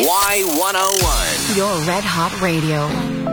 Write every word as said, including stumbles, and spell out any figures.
Y one oh one. Your Red Hot Radio.